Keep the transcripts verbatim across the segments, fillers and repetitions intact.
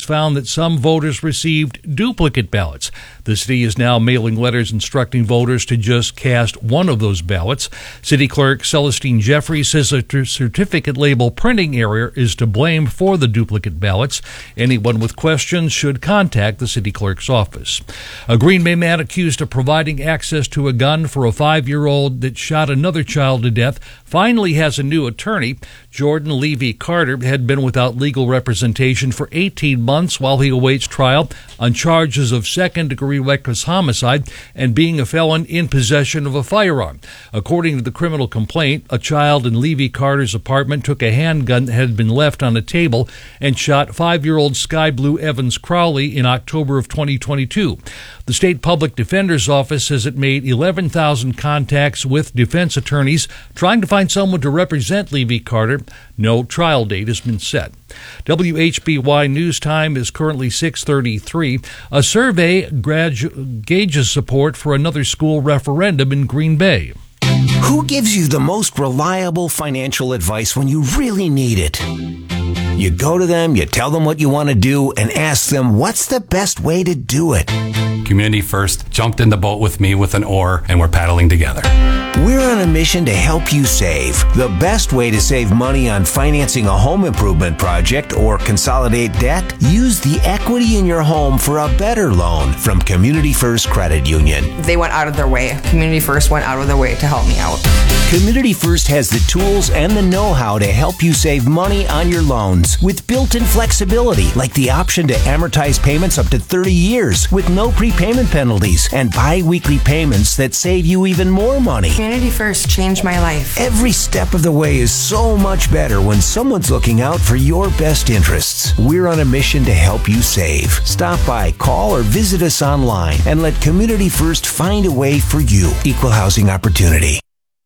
found that some voters received duplicate ballots. The city is now mailing letters instructing voters to just cast one of those ballots. City Clerk Celestine Jeffrey says a certificate label printing error is to blame for the duplicate ballots. Anyone with questions should contact the city clerk's office. A Green Bay man accused of providing access to a gun for a five-year-old that shot another child to death finally has a new attorney. Jordan Levy Carter had been without legal representation for eighteen months while he awaits trial on charges of second-degree reckless homicide and being a felon in possession of a firearm. According to the criminal complaint, a child in Levy Carter's apartment took a handgun that had been left on a table and shot five-year-old Sky Blue Evans Crowley in October of twenty twenty-two. The state public defender's office says it made eleven thousand contacts with defense attorneys trying to find someone to represent Levy Carter. No trial date has been set. W H B Y News Time is currently six thirty-three. A survey gradu- gauges support for another school referendum in Green Bay. Who gives you the most reliable financial advice when you really need it? You go to them, you tell them what you want to do, and ask them what's the best way to do it. Community First jumped in the boat with me with an oar, and we're paddling together. We're on a mission to help you save. The best way to save money on financing a home improvement project or consolidate debt? Use the equity in your home for a better loan from Community First Credit Union. They went out of their way. Community First went out of their way to help me out. Community First has the tools and the know-how to help you save money on your loans with built-in flexibility, like the option to amortize payments up to thirty years with no prepayment penalties and bi-weekly payments that save you even more money. Community First changed my life. Every step of the way is so much better when someone's looking out for your best interests. We're on a mission to help you save. Stop by, call, or visit us online and let Community First find a way for you. Equal housing opportunity.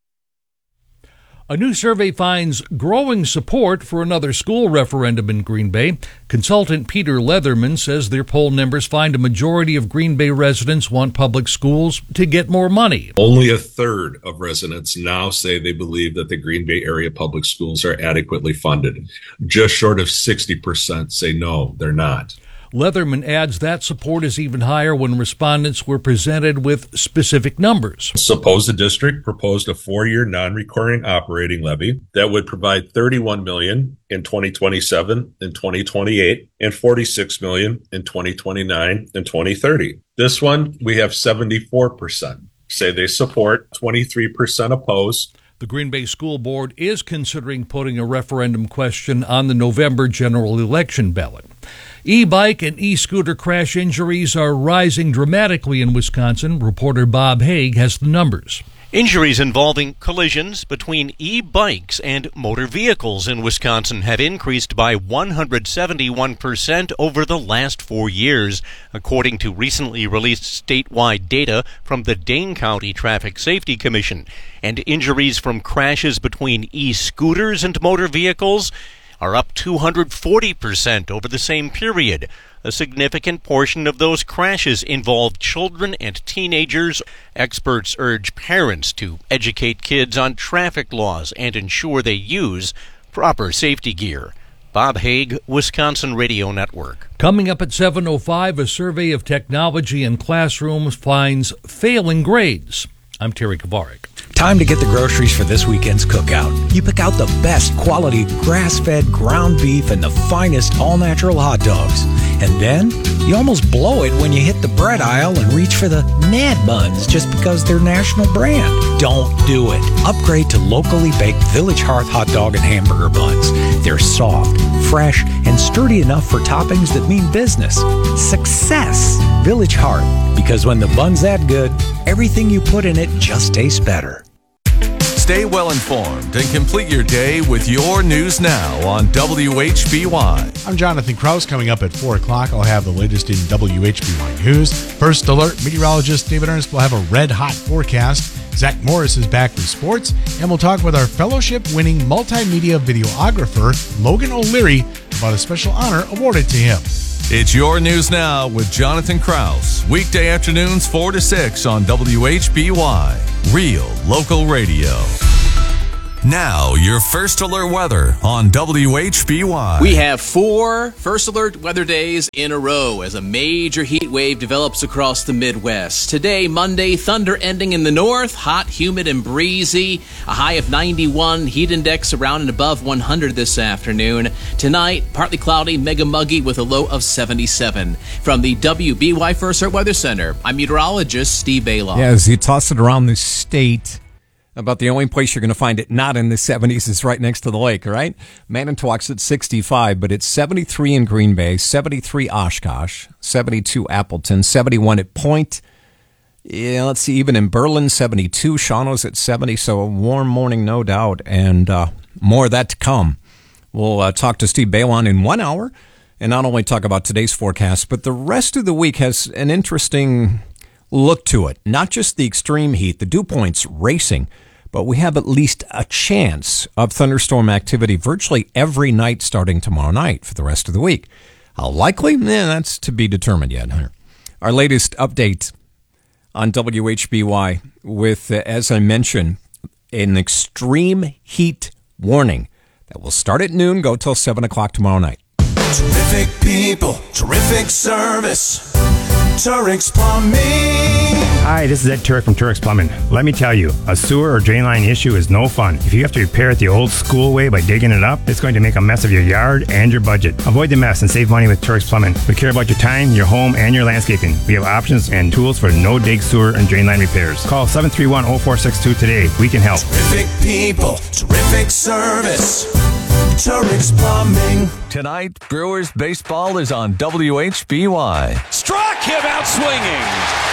A new survey finds growing support for another school referendum in Green Bay. Consultant Peter Leatherman says their poll numbers find a majority of Green Bay residents want public schools to get more money. Only a third of residents now say they believe that the Green Bay area public schools are adequately funded. Just short of sixty percent say no, they're not. Leatherman adds that support is even higher when respondents were presented with specific numbers. Suppose the district proposed a four-year non-recurring operating levy that would provide thirty-one million dollars in twenty twenty-seven and twenty twenty-eight and forty-six million dollars in twenty twenty-nine and twenty thirty. This one, we have seventy-four percent say they support, twenty-three percent oppose. The Green Bay School Board is considering putting a referendum question on the November general election ballot. E-bike and e-scooter crash injuries are rising dramatically in Wisconsin. Reporter Bob Haig has the numbers. Injuries involving collisions between e-bikes and motor vehicles in Wisconsin have increased by one hundred seventy-one percent over the last four years, according to recently released statewide data from the Dane County Traffic Safety Commission. And injuries from crashes between e-scooters and motor vehicles are up two hundred forty percent over the same period. A significant portion of those crashes involve children and teenagers. Experts urge parents to educate kids on traffic laws and ensure they use proper safety gear. Bob Haig, Wisconsin Radio Network. Coming up at seven oh five, a survey of technology in classrooms finds failing grades. I'm Terry Kovarik. Time to get the groceries for this weekend's cookout. You pick out the best quality grass-fed ground beef and the finest all-natural hot dogs. And then you almost blow it when you hit the bread aisle and reach for the Mad Buns just because they're national brand. Don't do it. Upgrade to locally baked Village Hearth hot dog and hamburger buns. They're soft, fresh, and sturdy enough for toppings that mean business. Success. Village Hearth. Because when the bun's that good, everything you put in it just tastes better. Stay well informed and complete your day with your news now on W H B Y. I'm Jonathan Kraus. Coming up at four o'clock, I'll have the latest in W H B Y News. First alert, meteorologist David Ernst will have a red-hot forecast. Zach Morris is back with sports, and we'll talk with our fellowship-winning multimedia videographer, Logan O'Leary, about a special honor awarded to him. It's your news now with Jonathan Kraus. Weekday afternoons four to six on W H B Y. Real local radio. Now, your First Alert weather on W H B Y. We have four First Alert weather days in a row as a major heat wave develops across the Midwest. Today, Monday, thunder ending in the north, hot, humid, and breezy. A high of ninety-one, heat index around and above one hundred this afternoon. Tonight, partly cloudy, mega muggy with a low of seventy-seven. From the W B Y First Alert Weather Center, I'm meteorologist Steve Bailoff. Yeah, as you toss it around the state, about the only place you're going to find it not in the seventies is right next to the lake, right? Manitowoc's at sixty-five, but it's seventy-three in Green Bay, seventy-three Oshkosh, seventy-two Appleton, seventy-one at Point. Yeah, let's see, even in Berlin, seventy-two. Shawano's at seventy, so a warm morning, no doubt, and uh, more of that to come. We'll uh, talk to Steve Bailoff in one hour, and not only talk about today's forecast, but the rest of the week has an interesting look to it. Not just the extreme heat, the dew points racing, but we have at least a chance of thunderstorm activity virtually every night starting tomorrow night for the rest of the week. How likely? Eh, that's to be determined yet. Our latest update on W H B Y with, uh, as I mentioned, an extreme heat warning that will start at noon, go till seven o'clock tomorrow night. Terrific people, terrific service. Turix Plumbing. Hi, this is Ed Turek from Turix Plumbing. Let me tell you, a sewer or drain line issue is no fun. If you have to repair it the old school way by digging it up, it's going to make a mess of your yard and your budget. Avoid the mess and save money with Turix Plumbing. We care about your time, your home, and your landscaping. We have options and tools for no-dig sewer and drain line repairs. Call seven three one, oh four six two today. We can help. Terrific people, terrific service. Turix Plumbing. Tonight, Brewers baseball is on W H B Y. Struck him out swinging.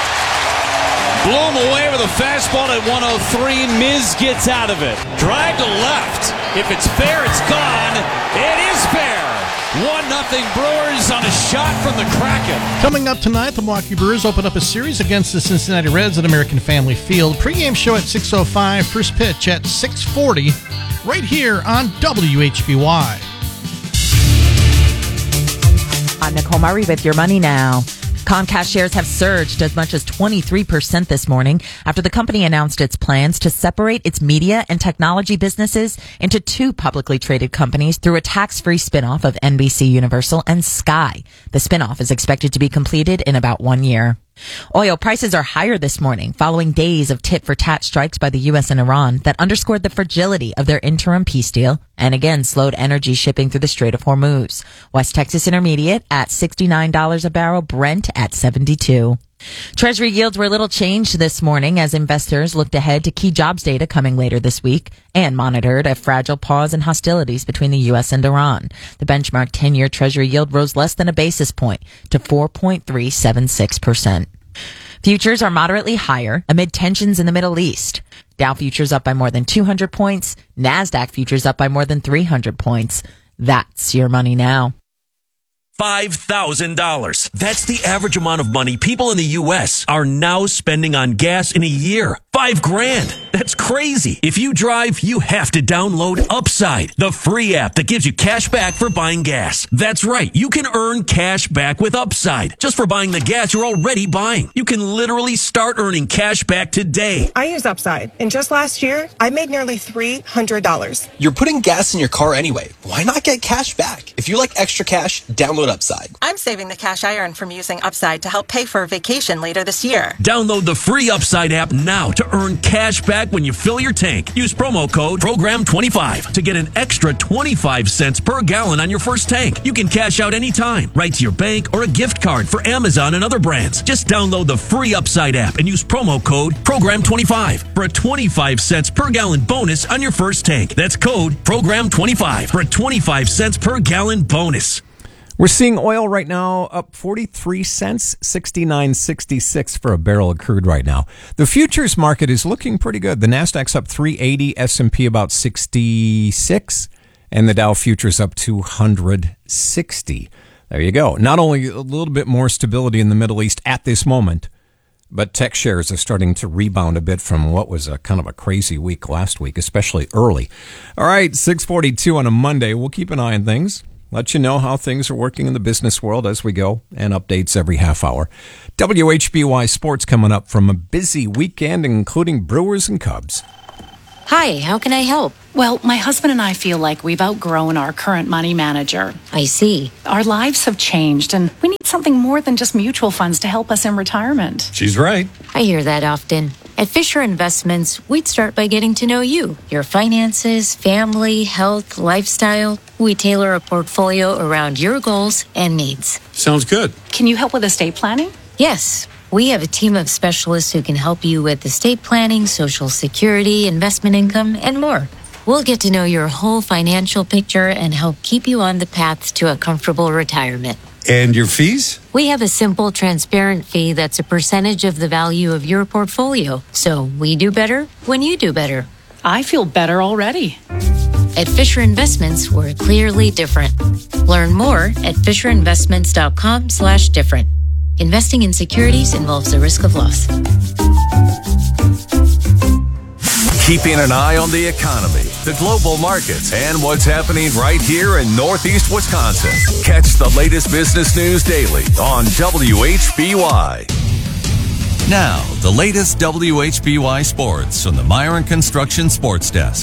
Blew him away with a fastball at one oh three. Miz gets out of it. Drive to left. If it's fair, it's gone. It is fair. one nothing Brewers on a shot from the Kraken. Coming up tonight, the Milwaukee Brewers open up a series against the Cincinnati Reds at American Family Field. Pre-game show at six oh five, first pitch at six forty, right here on W H B Y. I'm Nicole Murray with Your Money Now. Comcast shares have surged as much as twenty-three percent this morning after the company announced its plans to separate its media and technology businesses into two publicly traded companies through a tax-free spinoff of N B C Universal and Sky. The spinoff is expected to be completed in about one year. Oil prices are higher this morning following days of tit-for-tat strikes by the U S and Iran that underscored the fragility of their interim peace deal and again slowed energy shipping through the Strait of Hormuz. West Texas Intermediate at sixty-nine dollars a barrel, Brent at seventy-two. Treasury yields were a little changed this morning as investors looked ahead to key jobs data coming later this week and monitored a fragile pause in hostilities between the U S and Iran. The benchmark ten-year Treasury yield rose less than a basis point to four point three seven six percent. Futures are moderately higher amid tensions in the Middle East. Dow futures up by more than two hundred points. NASDAQ futures up by more than three hundred points. That's Your Money Now. five thousand dollars. That's the average amount of money people in the U S are now spending on gas in a year. Five grand. That's crazy. If you drive, you have to download Upside, the free app that gives you cash back for buying gas. That's right. You can earn cash back with Upside just for buying the gas you're already buying. You can literally start earning cash back today. I use Upside, and just last year, I made nearly three hundred dollars. You're putting gas in your car anyway. Why not get cash back? If you like extra cash, download Upside. I'm saving the cash I earn from using Upside to help pay for a vacation later this year. Download the free Upside app now to earn cash back when you fill your tank. Use promo code program twenty-five to get an extra twenty-five cents per gallon on your first tank. You can cash out anytime, right to your bank or a gift card for Amazon and other brands. Just download the free Upside app and use promo code program twenty-five for a twenty-five cents per gallon bonus on your first tank. That's code program twenty-five for a twenty-five cents per gallon bonus. We're seeing oil right now up forty-three cents, sixty-nine sixty-six for a barrel of crude right now. The futures market is looking pretty good. The Nasdaq's up three eighty, S and P about sixty-six, and the Dow futures up two hundred sixty. There you go. Not only a little bit more stability in the Middle East at this moment, but tech shares are starting to rebound a bit from what was a kind of a crazy week last week, especially early. All right, six forty-two on a Monday. We'll keep an eye on things. Let you know how things are working in the business world as we go, and updates every half hour. W H B Y Sports coming up from a busy weekend, including Brewers and Cubs. Hi, how can I help? Well, my husband and I feel like we've outgrown our current money manager. I see. Our lives have changed, and we need something more than just mutual funds to help us in retirement. She's right. I hear that often. At Fisher Investments, we'd start by getting to know you, your finances, family, health, lifestyle. We tailor a portfolio around your goals and needs. Sounds good. Can you help with estate planning? Yes. We have a team of specialists who can help you with estate planning, Social Security, investment income, and more. We'll get to know your whole financial picture and help keep you on the path to a comfortable retirement. And your fees? We have a simple, transparent fee that's a percentage of the value of your portfolio. So we do better when you do better. I feel better already. At Fisher Investments, we're clearly different. Learn more at fisherinvestments.com slash different. Investing in securities involves a risk of loss. Keeping an eye on the economy, the global markets, and what's happening right here in Northeast Wisconsin. Catch the latest business news daily on W H B Y. Now, the latest W H B Y sports from the Myron Construction Sports Desk.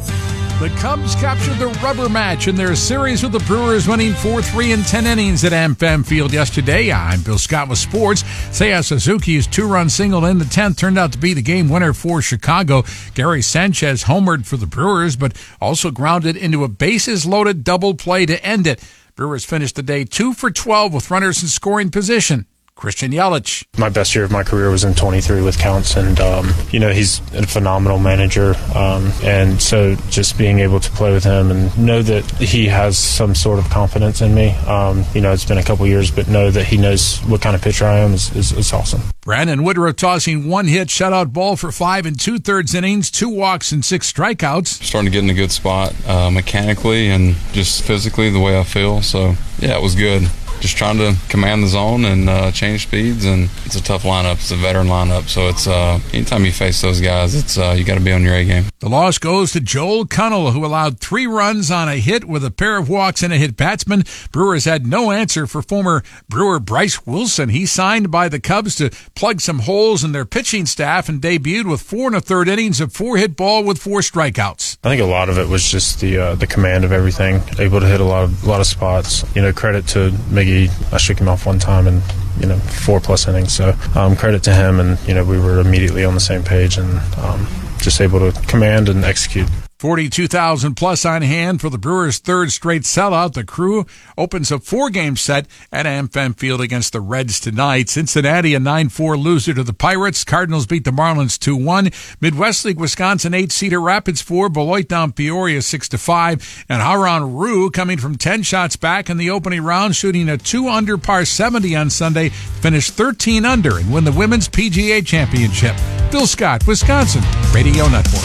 The Cubs captured the rubber match in their series with the Brewers, winning four three in ten innings at AmFam Field yesterday. I'm Bill Scott with sports. Seiya Suzuki's two-run single in the tenth turned out to be the game winner for Chicago. Gary Sanchez homered for the Brewers, but also grounded into a bases-loaded double play to end it. Brewers finished the day two for twelve with runners in scoring position. Christian Yelich. My best year of my career was in twenty-three with Counts, and um, you know, he's a phenomenal manager, um, and so just being able to play with him and know that he has some sort of confidence in me. Um, you know, it's been a couple years, but know that he knows what kind of pitcher I am is, is, is awesome. Brandon Woodruff tossing one hit shutout ball for five and two-thirds innings, two walks and six strikeouts. Starting to get in a good spot uh, mechanically and just physically the way I feel, so yeah, it was good. Just trying to command the zone and uh, change speeds, and it's a tough lineup. It's a veteran lineup, so it's uh, anytime you face those guys, it's uh, you got to be on your A game. The loss goes to Joel Cunnell, who allowed three runs on a hit with a pair of walks and a hit batsman. Brewers had no answer for former Brewer Bryce Wilson. He signed by the Cubs to plug some holes in their pitching staff and debuted with four and a third innings of four hit ball with four strikeouts. I think a lot of it was just the uh, the command of everything. Able to hit a lot of a lot of spots. You know, credit to Miggy. I shook him off one time in, you know, four plus innings. So um, credit to him, and you know, we were immediately on the same page and um, just able to command and execute. forty-two thousand plus on hand for the Brewers' third straight sellout. The Crew opens a four-game set at AmFam Field against the Reds tonight. Cincinnati, a nine four loser to the Pirates. Cardinals beat the Marlins two one. Midwest League Wisconsin eight-seeder Rapids four. Beloit down Peoria six to five. And Haran Rue coming from ten shots back in the opening round, shooting a two under par seventy on Sunday, finished thirteen under and win the Women's P G A Championship. Bill Scott, Wisconsin Radio Network.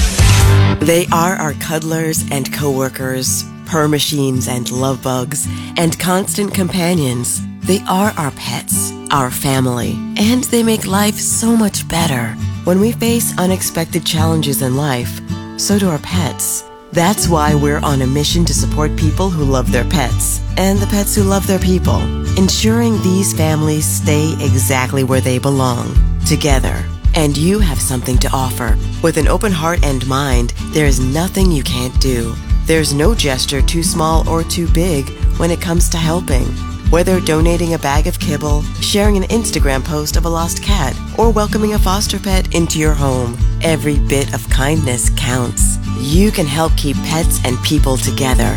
They are our cuddlers and coworkers, purr machines and love bugs, and constant companions. They are our pets, our family, and they make life so much better. When we face unexpected challenges in life, so do our pets. That's why we're on a mission to support people who love their pets, and the pets who love their people, ensuring these families stay exactly where they belong, together. And you have something to offer. With an open heart and mind, there is nothing you can't do. There's no gesture too small or too big when it comes to helping. Whether donating a bag of kibble, sharing an Instagram post of a lost cat, or welcoming a foster pet into your home, every bit of kindness counts. You can help keep pets and people together.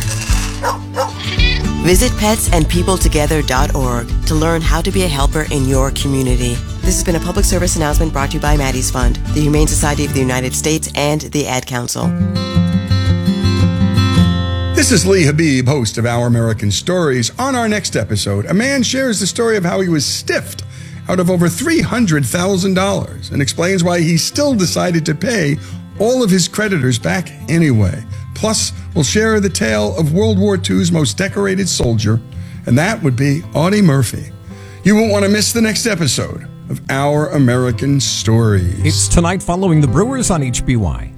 Visit pets and people together dot org to learn how to be a helper in your community. This has been a public service announcement brought to you by Maddie's Fund, the Humane Society of the United States, and the Ad Council. This is Lee Habib, host of Our American Stories. On our next episode, a man shares the story of how he was stiffed out of over three hundred thousand dollars and explains why he still decided to pay all of his creditors back anyway. Plus, we'll share the tale of World War Two's most decorated soldier, and that would be Audie Murphy. You won't want to miss the next episode of Our American Stories. It's tonight following the Brewers on H B Y.